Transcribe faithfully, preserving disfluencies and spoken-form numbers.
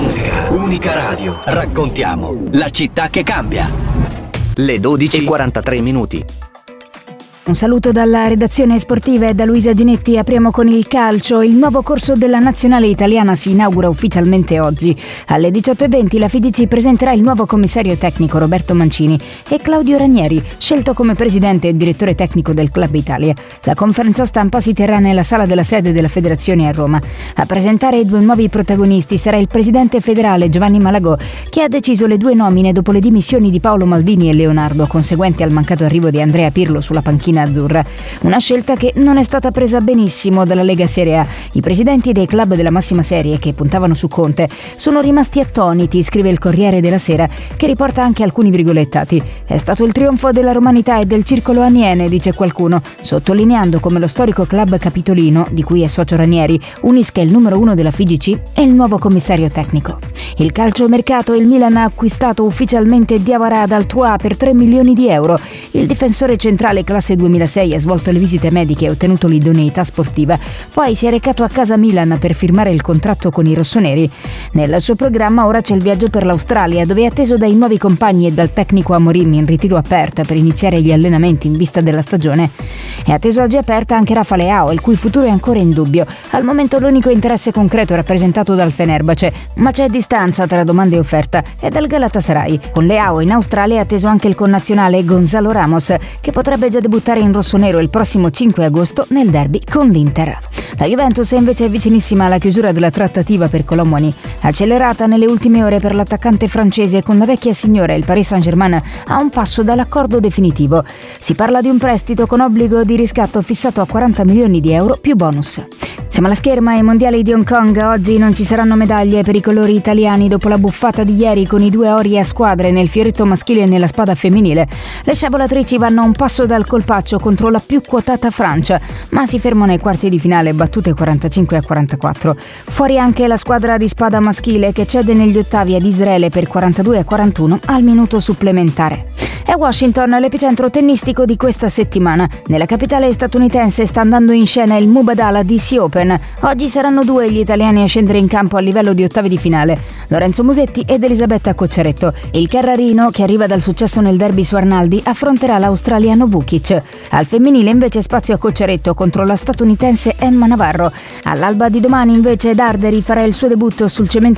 musica, unica radio. Raccontiamo la città che cambia. Le dodici e quarantatré minuti. Un saluto dalla redazione sportiva e da Luisa Ginetti. Apriamo con il calcio. Il nuovo corso della nazionale italiana si inaugura ufficialmente oggi. Alle diciotto e venti la F I G C presenterà il nuovo commissario tecnico Roberto Mancini e Claudio Ranieri, scelto come presidente e direttore tecnico del Club Italia. La conferenza stampa si terrà nella sala della sede della federazione a Roma. A presentare i due nuovi protagonisti sarà il presidente federale Giovanni Malagò, che ha deciso le due nomine dopo le dimissioni di Paolo Maldini e Leonardo, conseguenti al mancato arrivo di Andrea Pirlo sulla panchina azzurra. Una scelta che non è stata presa benissimo dalla Lega Serie A. I presidenti dei club della massima serie, che puntavano su Conte, sono rimasti attoniti, scrive il Corriere della Sera, che riporta anche alcuni virgolettati. È stato il trionfo della romanità e del circolo aniene, dice qualcuno, sottolineando come lo storico club capitolino, di cui è socio Ranieri, unisca il numero uno della F I G C e il nuovo commissario tecnico. Il calciomercato, il Milan ha acquistato ufficialmente Diawara dal Troyes per tre milioni di euro. Il difensore centrale classe duemilasei ha svolto le visite mediche e ottenuto l'idoneità sportiva. Poi si è recato a casa Milan per firmare il contratto con i rossoneri. Nel suo programma ora c'è il viaggio per l'Australia, dove è atteso dai nuovi compagni e dal tecnico Amorim in ritiro aperta per iniziare gli allenamenti in vista della stagione. È atteso oggi aperta anche Rafa Leao, il cui futuro è ancora in dubbio. Al momento l'unico interesse concreto è rappresentato dal Fenerbahce, ma c'è distanza tra domanda e offerta, e dal Galatasaray. Con Leao in Australia è atteso anche il connazionale Gonzalo Ramos, che potrebbe già debuttare in rossonero il prossimo cinque agosto nel derby con l'Inter. La Juventus è invece vicinissima alla chiusura della trattativa per Colomoni, accelerata nelle ultime ore per l'attaccante francese. Con la vecchia signora il Paris Saint-Germain a un passo dall'accordo definitivo. Si parla di un prestito con obbligo di riscatto fissato a quaranta milioni di euro più bonus. Siamo alla scherma ai mondiali di Hong Kong. Oggi non ci saranno medaglie per i colori italiani dopo la buffata di ieri con i due ori a squadre nel fioretto maschile e nella spada femminile. Le sciabolatrici vanno a un passo dal colpaccio contro la più quotata Francia, ma si fermano ai quarti di finale battute quarantacinque a quarantaquattro. Fuori anche la squadra di spada maschile, che cede negli ottavi ad Israele per quarantadue a quarantuno al minuto supplementare. È Washington l'epicentro tennistico di questa settimana. Nella capitale statunitense sta andando in scena il Mubadala D C Open. Oggi saranno due gli italiani a scendere in campo a livello di ottavi di finale: Lorenzo Musetti ed Elisabetta Cocciaretto. Il Carrarino, che arriva dal successo nel derby su Arnaldi, affronterà l'australiano Vukic. Al femminile invece spazio a Cocciaretto contro la statunitense Emma Navarro. All'alba di domani invece Darderi farà il suo debutto sul cemento